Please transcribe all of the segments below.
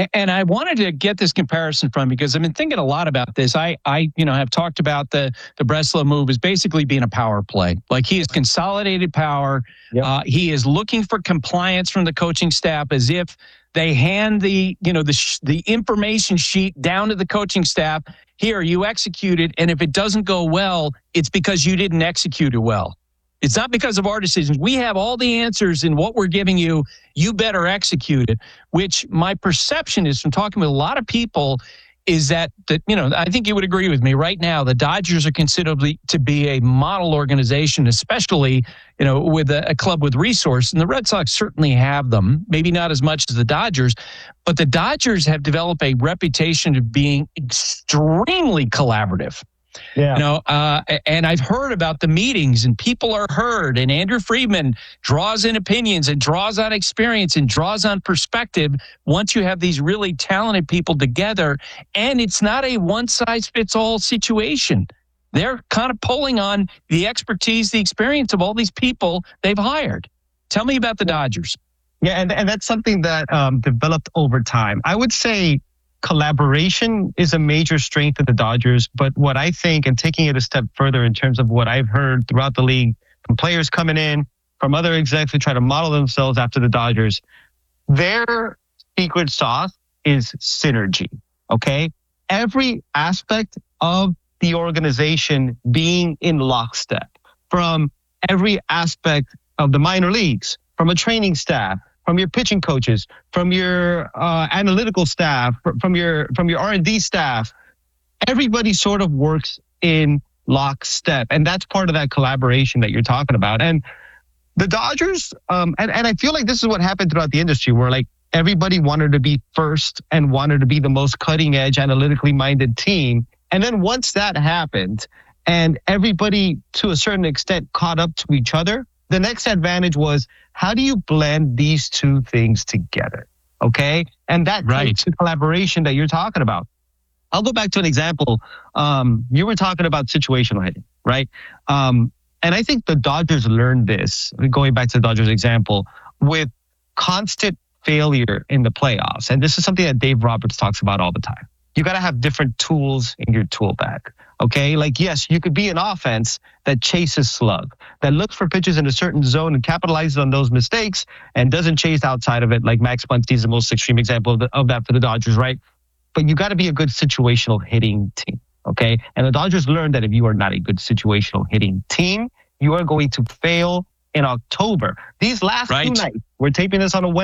And I wanted to get this comparison from because I've been thinking a lot about this. I have talked about the Breslow move as basically being a power play. Like he has consolidated power. Yep. He is looking for compliance from the coaching staff as if they hand the information sheet down to the coaching staff. Here, you execute it, and if it doesn't go well, it's because you didn't execute it well. It's not because of our decisions. We have all the answers in what we're giving you. You better execute it, which my perception is from talking with a lot of people is that I think you would agree with me right now. The Dodgers are considered to be a model organization, especially, with a club with resource. And the Red Sox certainly have them, maybe not as much as the Dodgers, but the Dodgers have developed a reputation of being extremely collaborative. Yeah. And I've heard about the meetings and people are heard, and Andrew Friedman draws in opinions and draws on experience and draws on perspective once you have these really talented people together. And it's not a one-size-fits-all situation. They're kind of pulling on the expertise, the experience of all these people they've hired. Tell me about the Dodgers. Yeah, and that's something that developed over time. I would say collaboration is a major strength of the Dodgers, but what I think, and taking it a step further in terms of what I've heard throughout the league, from players coming in, from other execs who try to model themselves after the Dodgers, their secret sauce is synergy, okay? Every aspect of the organization being in lockstep, from every aspect of the minor leagues, from a training staff, from your pitching coaches, from your analytical staff, from your R&D staff. Everybody sort of works in lockstep, and that's part of that collaboration that you're talking about. And the Dodgers, and I feel like this is what happened throughout the industry, where like everybody wanted to be first and wanted to be the most cutting edge, analytically minded team. And then once that happened, and everybody to a certain extent caught up to each other, the next advantage was, how do you blend these two things together? Okay. And that takes the collaboration that you're talking about. I'll go back to an example. You were talking about situational hitting, right? And I think the Dodgers learned this, going back to the Dodgers example, with constant failure in the playoffs. And this is something that Dave Roberts talks about all the time. You got to have different tools in your tool bag. Okay, like, yes, you could be an offense that chases slug, that looks for pitches in a certain zone and capitalizes on those mistakes and doesn't chase outside of it, like Max Muncy is the most extreme example of that for the Dodgers, right? But you got to be a good situational hitting team, okay? And the Dodgers learned that if you are not a good situational hitting team, you are going to fail in October. These last 2 nights, we're taping this on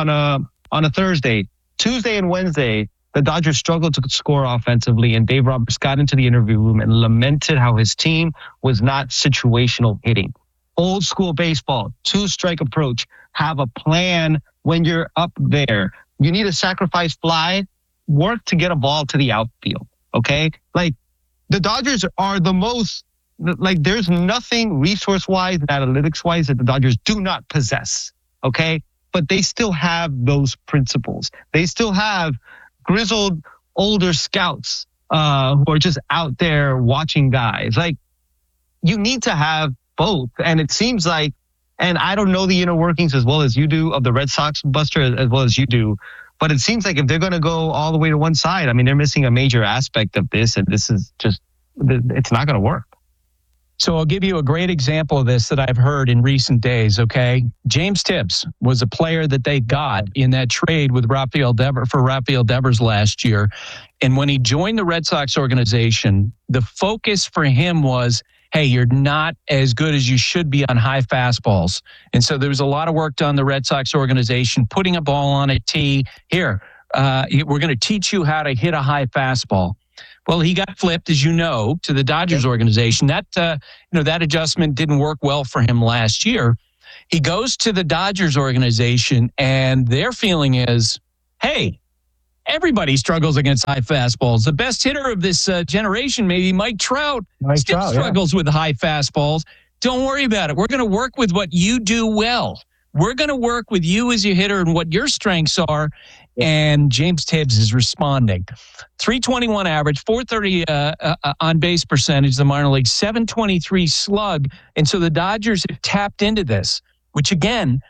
a Thursday, Tuesday and Wednesday, the Dodgers struggled to score offensively, and Dave Roberts got into the interview room and lamented how his team was not situational hitting. Old school baseball, 2-strike approach. Have a plan when you're up there. You need a sacrifice fly. Work to get a ball to the outfield, okay? Like, the Dodgers are the most, like, there's nothing resource-wise and analytics-wise that the Dodgers do not possess, okay? But they still have those principles. They still have grizzled older scouts who are just out there watching guys. Like, you need to have both. And it seems like, and I don't know the inner workings as well as you do of the Red Sox, Buster, as well as you do, but it seems like if they're going to go all the way to one side, I mean, they're missing a major aspect of this, and this is just, it's not going to work. So I'll give you a great example of this that I've heard in recent days, okay? James Tibbs was a player that they got in that trade with Rafael Devers last year. And when he joined the Red Sox organization, the focus for him was, hey, you're not as good as you should be on high fastballs. And so there was a lot of work done the Red Sox organization, putting a ball on a tee. Here, we're going to teach you how to hit a high fastball. Well, he got flipped, as you know, to the Dodgers organization. That that adjustment didn't work well for him last year. He goes to the Dodgers organization, and their feeling is, hey, everybody struggles against high fastballs. The best hitter of this generation, maybe Mike Trout, struggles with high fastballs. Don't worry about it. We're going to work with what you do well. We're going to work with you as your hitter and what your strengths are. And James Tibbs is responding. 321 average, 430 on base percentage, the minor league, 723 slug. And so the Dodgers have tapped into this, which again,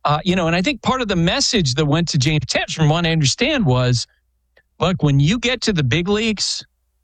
And I think part of the message that went to James Tibbs, from what I understand, was, look, when you get to the big leagues,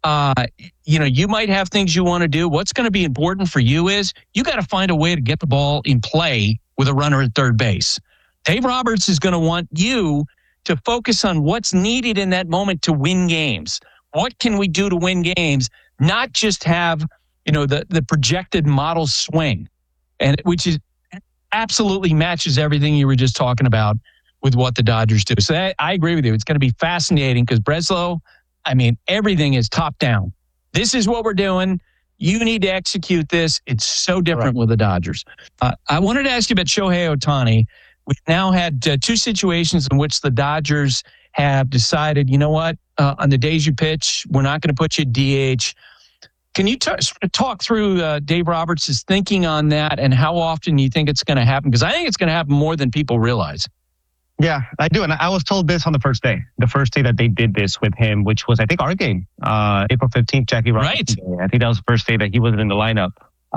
you might have things you want to do. What's going to be important for you is you got to find a way to get the ball in play with a runner at third base. Dave Roberts is going to want you to focus on what's needed in that moment to win games. What can we do to win games? Not just have, the projected model swing, and which is absolutely matches everything you were just talking about with what the Dodgers do. So I agree with you. It's going to be fascinating because Breslow, everything is top down. This is what we're doing. You need to execute this. It's so different with the Dodgers. I wanted to ask you about Shohei Ohtani. We've now had two situations in which the Dodgers have decided, you know what, on the days you pitch, we're not going to put you at DH. Can you sort of talk through Dave Roberts' thinking on that and how often you think it's going to happen? Because I think it's going to happen more than people realize. Yeah, I do. And I was told this on the first day that they did this with him, which was, I think, our game, April 15th, Jackie Robinson. Right. I think that was the first day that he wasn't in the lineup.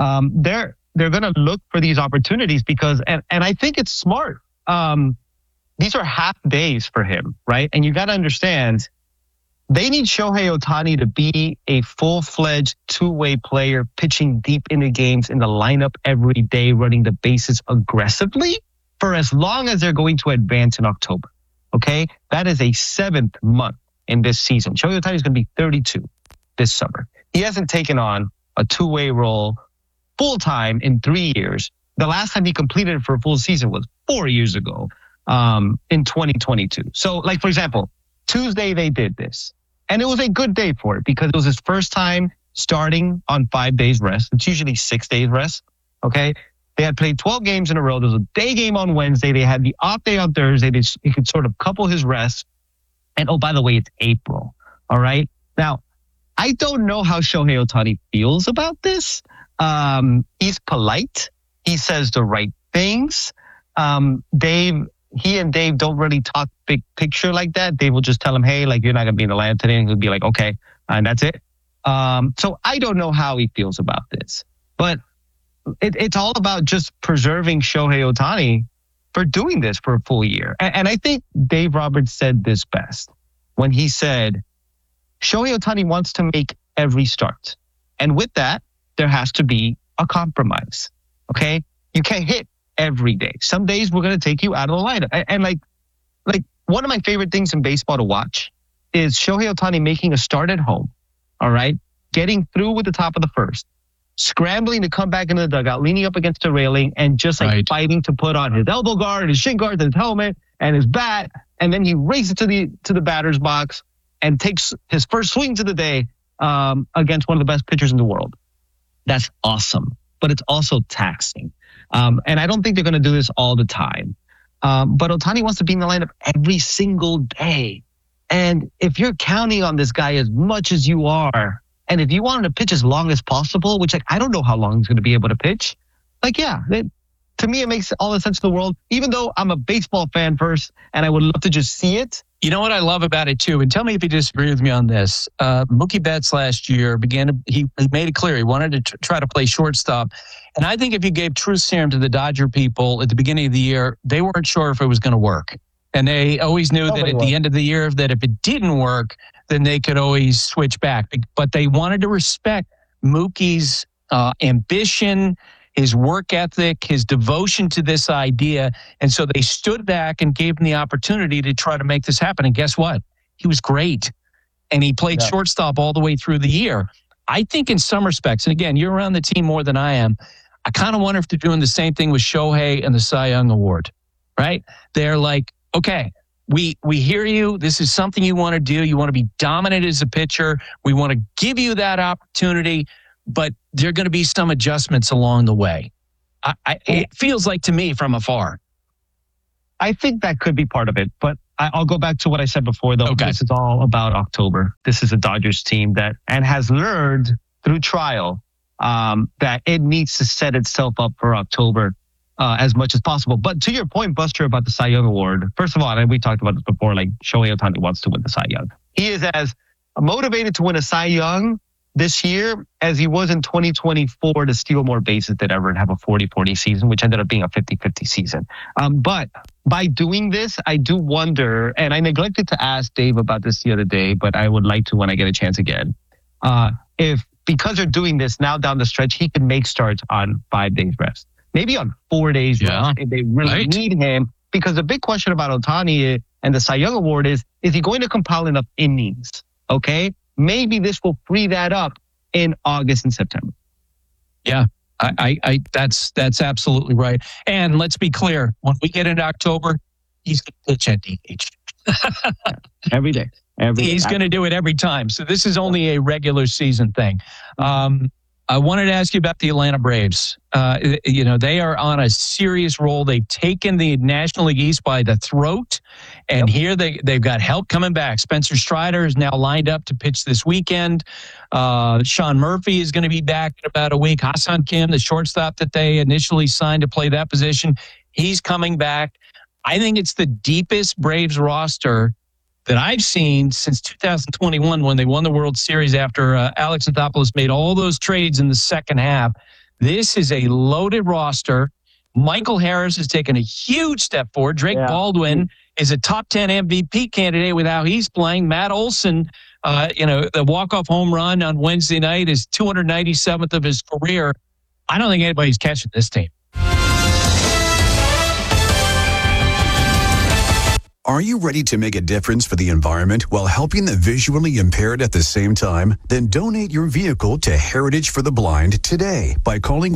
They're going to look for these opportunities because, and I think it's smart. These are half days for him, right? And you got to understand, they need Shohei Ohtani to be a full-fledged two-way player, pitching deep into games in the lineup every day, running the bases aggressively for as long as they're going to advance in October. Okay? That is a 7th month in this season. Shohei Ohtani is going to be 32 this summer. He hasn't taken on a two-way role full-time in 3 years. The last time he completed it for a full season was 4 years ago, in 2022. So, like, for example, Tuesday they did this. And it was a good day for it because it was his first time starting on 5 days rest. It's usually 6 days rest. Okay? They had played 12 games in a row. There was a day game on Wednesday. They had the off day on Thursday. He could sort of couple his rest. And, oh, by the way, it's April. All right? Now, I don't know how Shohei Ohtani feels about this. He's polite. He says the right things. He and Dave don't really talk big picture like that. Dave will just tell him, hey, like, you're not going to be in the lineup today. And he'll be like, okay. And that's it. So I don't know how he feels about this. But it's all about just preserving Shohei Ohtani for doing this for a full year. And I think Dave Roberts said this best when he said, Shohei Ohtani wants to make every start. And with that, there has to be a compromise. Okay? You can't hit every day. Some days we're going to take you out of the lineup. And like one of my favorite things in baseball to watch is Shohei Ohtani making a start at home. All right? Getting through with the top of the first. Scrambling to come back into the dugout, leaning up against the railing, and just fighting to put on his elbow guard, and his shin guard, and his helmet, and his bat, and then he races to the batter's box and takes his first swing of the day against one of the best pitchers in the world. That's awesome, but it's also taxing. And I don't think they're going to do this all the time. But Ohtani wants to be in the lineup every single day. And if you're counting on this guy as much as you are, and if you want him to pitch as long as possible, which I don't know how long he's going to be able to pitch, to me, it makes all the sense in the world, even though I'm a baseball fan first and I would love to just see it. You know what I love about it, too? And tell me if you disagree with me on this. Mookie Betts last year he made it clear he wanted to try to play shortstop. And I think if you gave truth serum to the Dodger people at the beginning of the year, they weren't sure if it was going to work. And they always knew that at the end of the year, that if it didn't work, then they could always switch back. But they wanted to respect Mookie's ambition, his work ethic, his devotion to this idea. And so they stood back and gave him the opportunity to try to make this happen. And guess what? He was great. And he played shortstop all the way through the year. I think in some respects, and again, you're around the team more than I am, I kind of wonder if they're doing the same thing with Shohei and the Cy Young Award, right? They're like, okay, we hear you. This is something you want to do. You want to be dominant as a pitcher. We want to give you that opportunity, but there are going to be some adjustments along the way. It feels like to me from afar. I think that could be part of it, but I'll go back to what I said before, though. Okay. This is all about October. This is a Dodgers team that has learned through trial that it needs to set itself up for October as much as possible. But to your point, Buster, about the Cy Young Award, first of all, and we talked about this before, like Shohei Ohtani wants to win the Cy Young. He is as motivated to win a Cy Young this year as he was in 2024 to steal more bases than ever and have a 40-40 season, which ended up being a 50-50 season. But by doing this, I do wonder, and I neglected to ask Dave about this the other day, but I would like to when I get a chance again. If because they're doing this now down the stretch, he can make starts on 5 days rest, maybe on 4 days rest if they really need him. Because the big question about Ohtani and the Cy Young Award is he going to compile enough innings? Okay. Maybe this will free that up in August and September. Yeah, I that's absolutely right. And let's be clear, when we get into October, he's going to pitch at DH. Every day. He's going to do it every time. So this is only a regular season thing. I wanted to ask you about the Atlanta Braves. They are on a serious roll. They've taken the National League East by the throat, and here they've got help coming back. Spencer Strider is now lined up to pitch this weekend. Sean Murphy is going to be back in about a week. Ha-Seong Kim, the shortstop that they initially signed to play that position, he's coming back. I think it's the deepest Braves roster that I've seen since 2021 when they won the World Series after Alex Anthopoulos made all those trades in the second half. This is a loaded roster. Michael Harris has taken a huge step forward. Drake Baldwin is a top 10 MVP candidate with how he's playing. Matt Olson, the walk-off home run on Wednesday night is 297th of his career. I don't think anybody's catching this team. Are you ready to make a difference for the environment while helping the visually impaired at the same time? Then donate your vehicle to Heritage for the Blind today by calling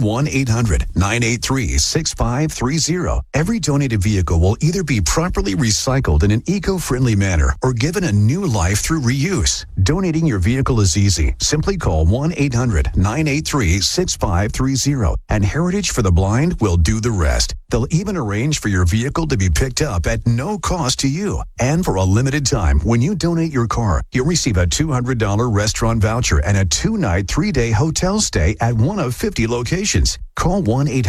1-800-983-6530. Every donated vehicle will either be properly recycled in an eco-friendly manner or given a new life through reuse. Donating your vehicle is easy. Simply call 1-800-983-6530 and Heritage for the Blind will do the rest. They'll even arrange for your vehicle to be picked up at no cost to you. And for a limited time, when you donate your car, you'll receive a $200 restaurant voucher and a 2-night, 3-day hotel stay at one of 50 locations. Call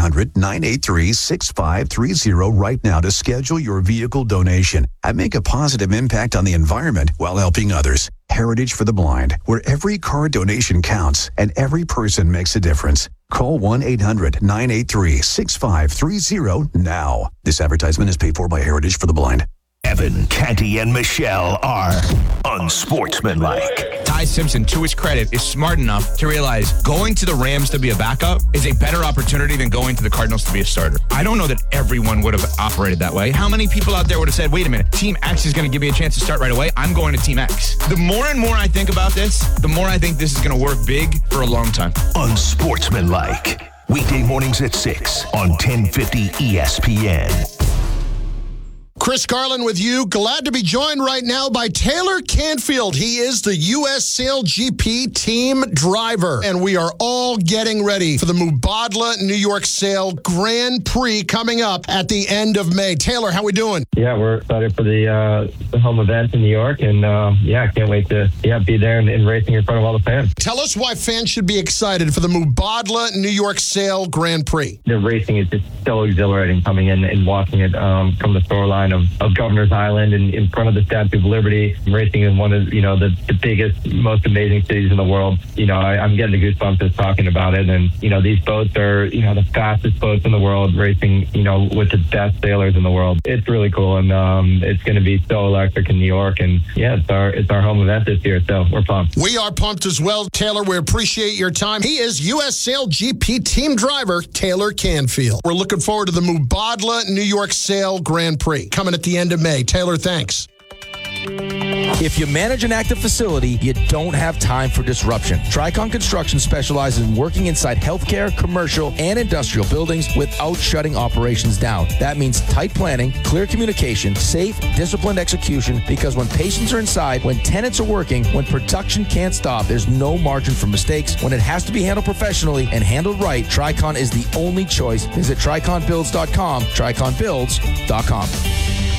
1-800-983-6530 right now to schedule your vehicle donation and make a positive impact on the environment while helping others. Heritage for the Blind, where every car donation counts and every person makes a difference. Call 1-800-983-6530 now. This advertisement is paid for by Heritage for the Blind. Evan, Canty, and Michelle are unsportsmanlike. Ty Simpson, to his credit, is smart enough to realize going to the Rams to be a backup is a better opportunity than going to the Cardinals to be a starter. I don't know that everyone would have operated that way. How many people out there would have said, wait a minute, Team X is going to give me a chance to start right away. I'm going to Team X. The more and more I think about this, the more I think this is going to work big for a long time. Unsportsmanlike. Weekday mornings at 6 on 1050 ESPN. Chris Garland with you. Glad to be joined right now by Taylor Canfield. He is the U.S. Sail GP team driver, and we are all getting ready for the Mubadala New York Sail Grand Prix coming up at the end of May. Taylor, how we doing? Yeah, we're excited for the home event in New York, and can't wait to be there and racing in front of all the fans. Tell us why fans should be excited for the Mubadala New York Sail Grand Prix. The racing is just so exhilarating coming in and watching it from the shoreline of Governor's Island and in front of the Statue of Liberty, racing in one of the biggest, most amazing cities in the world. I'm getting the goosebumps just talking about it. And these boats are the fastest boats in the world, racing with the best sailors in the world. It's really cool, and it's going to be so electric in New York. And it's our home event this year, so we're pumped. We are pumped as well, Taylor. We appreciate your time. He is U.S. Sail GP team driver Taylor Canfield. We're looking forward to the Mubadala New York Sail Grand Prix coming at the end of May. Taylor, thanks. If you manage an active facility, you don't have time for disruption. Tricon Construction specializes in working inside healthcare, commercial, and industrial buildings without shutting operations down. That means tight planning, clear communication, safe, disciplined execution, because when patients are inside, when tenants are working, when production can't stop, there's no margin for mistakes. When it has to be handled professionally and handled right, Tricon is the only choice. Visit TriconBuilds.com, TriconBuilds.com.